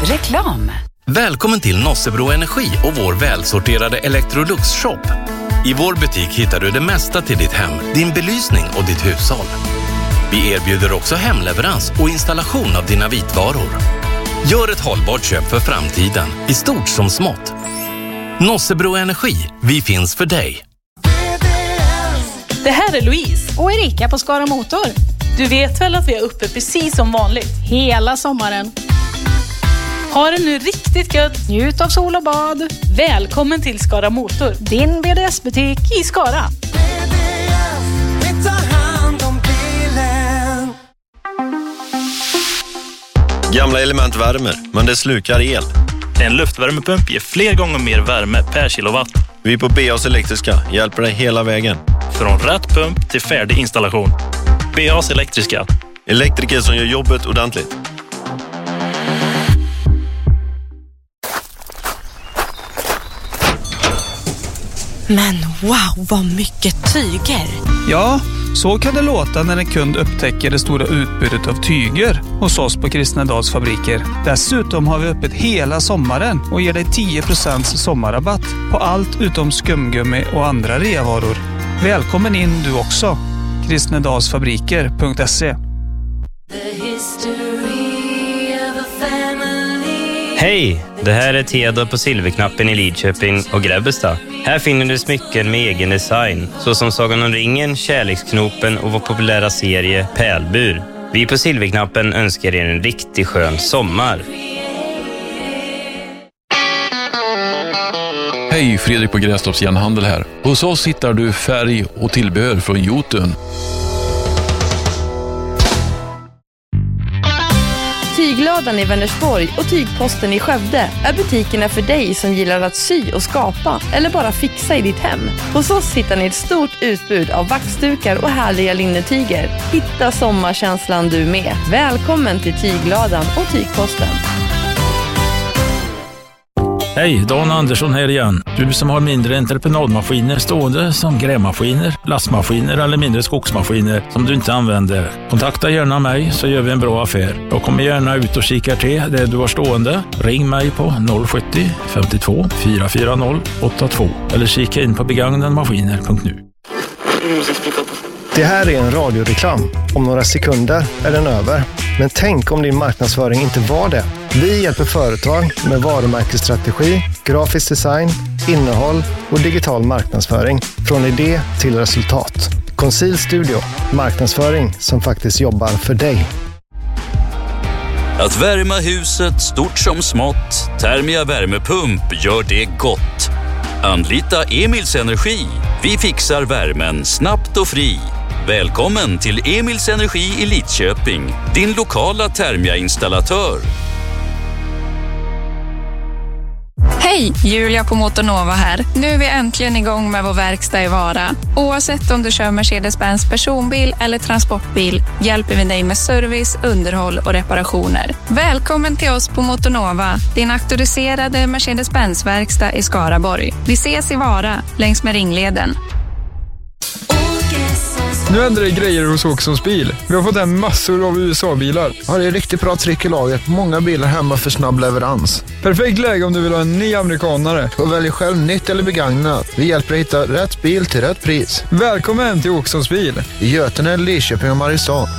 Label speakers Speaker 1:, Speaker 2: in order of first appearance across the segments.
Speaker 1: Reklam.
Speaker 2: Välkommen till Nossebro Energi och vår välsorterade Electrolux-shop. I vår butik hittar du det mesta till ditt hem, din belysning och ditt hushåll. Vi erbjuder också hemleverans och installation av dina vitvaror. Gör ett hållbart köp för framtiden, i stort som smått. Nossebro Energi, vi finns för dig.
Speaker 3: Det här är Louise
Speaker 4: och Erika på Skara Motor.
Speaker 3: Du vet väl att vi är uppe precis som vanligt
Speaker 4: hela sommaren.
Speaker 3: Ha det nu riktigt gött.
Speaker 4: Njut av sol och bad.
Speaker 3: Välkommen till Skara Motor,
Speaker 4: din BDS-butik
Speaker 3: i Skara.
Speaker 5: Gamla element värmer, men det slukar el.
Speaker 6: En luftvärmepump ger fler gånger mer värme per kilowatt.
Speaker 5: Vi på BAs Elektriska hjälper dig hela vägen.
Speaker 6: Från rätt pump till färdig installation. BAs Elektriska.
Speaker 5: Elektriker som gör jobbet ordentligt.
Speaker 7: Men wow, vad mycket tyger!
Speaker 8: Ja, så kan det låta när en kund upptäcker det stora utbudet av tyger hos oss på Kristnedals fabriker. Dessutom har vi öppet hela sommaren och ger dig 10% sommarrabatt på allt utom skumgummi och andra reavaror. Välkommen in du också. Kristnedalsfabriker.se.
Speaker 9: Hej, det här är Teodor på Silverknappen i Lidköping och Grebbestad. Här finner du smycken med egen design, såsom Sagan om ringen, Kärleksknopen och vår populära serie Pärlbur. Vi på Silverknappen önskar er en riktigt skön sommar.
Speaker 10: Hej, Fredrik på Grästorps Järnhandel här. Hos oss hittar du färg och tillbehör från Jotun.
Speaker 11: Tyglådan i Vänersborg och Tygposten i Skövde är butikerna för dig som gillar att sy och skapa eller bara fixa i ditt hem. Hos oss hittar ni ett stort utbud av vaxdukar och härliga linnetyger. Hitta sommarkänslan du med. Välkommen till Tyglådan och Tygposten.
Speaker 12: Hej, Dan Andersson här igen. Du som har mindre entreprenadmaskiner stående som grävmaskiner, lastmaskiner eller mindre skogsmaskiner som du inte använder. Kontakta gärna mig så gör vi en bra affär. Jag kommer gärna ut och kikar till det du har stående. Ring mig på 070 52 440 82 eller kika in på begagnadmaskiner.nu.
Speaker 13: Det här är en radioreklam. Om några sekunder är den över. Men tänk om din marknadsföring inte var det. Vi hjälper företag med varumärkesstrategi, grafisk design, innehåll och digital marknadsföring. Från idé till resultat. Conceal Studio. Marknadsföring som faktiskt jobbar för dig.
Speaker 14: Att värma huset stort som smått. Thermia värmepump gör det gott. Anlita Emils Energi. Vi fixar värmen snabbt och fri. Välkommen till Emils Energi i Lidköping, din lokala Thermia-installatör.
Speaker 15: Hej, Julia på Motornova här. Nu är vi äntligen igång med vår verkstad i Vara. Oavsett om du kör Mercedes-Benz personbil eller transportbil hjälper vi dig med service, underhåll och reparationer. Välkommen till oss på Motornova, din auktoriserade Mercedes-Benz-verkstad i Skaraborg. Vi ses i Vara, längs med Ringleden.
Speaker 16: Nu ändrar det grejer hos Åkessons bil. Vi har fått hem massor av USA-bilar.
Speaker 17: Ja, det är riktigt bra tryck i laget. Många bilar hemma för snabb leverans.
Speaker 16: Perfekt läge om du vill ha en ny amerikanare.
Speaker 17: Och välj själv nytt eller begagnat. Vi hjälper dig hitta rätt bil till rätt pris.
Speaker 16: Välkommen till Åkessons bil.
Speaker 17: I Götene, Lidköping och Mariestad.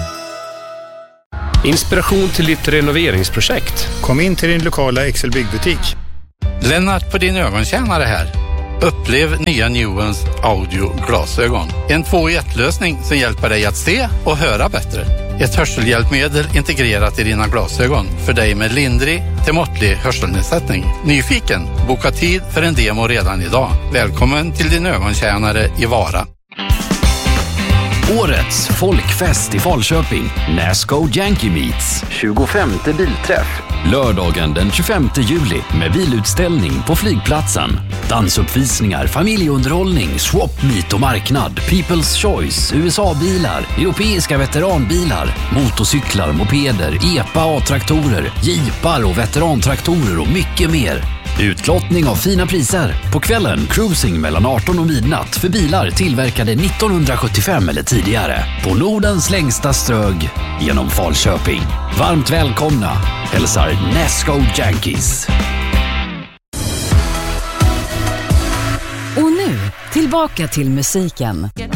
Speaker 18: Inspiration till ditt renoveringsprojekt.
Speaker 19: Kom in till din lokala Excel-byggbutik.
Speaker 20: Lennart på din ögontjänare här. Upplev nya Newens audio-glasögon. En 2-i-1-lösning som hjälper dig att se och höra bättre. Ett hörselhjälpmedel integrerat i dina glasögon för dig med lindrig till måttlig hörselnedsättning. Nyfiken? Boka tid för en demo redan idag. Välkommen till din ögontjänare i Vara.
Speaker 21: Årets folkfest i Falköping. Nasco Yankee Meets. 25:e bilträff. Lördagen den 25 juli med bilutställning på flygplatsen. Dansuppvisningar, familjeunderhållning, swap meet och marknad. People's Choice, USA-bilar, europeiska veteranbilar, motorcyklar, mopeder, EPA A-traktorer, jeepar och veterantraktorer och mycket mer. Utlottning av fina priser. På kvällen cruising mellan 18 och midnatt för bilar tillverkade 1975 eller tidigare. På Nordens längsta strög genom Falköping. Varmt välkomna! hälsar Nasco Yankees.
Speaker 1: Och nu, tillbaka till musiken.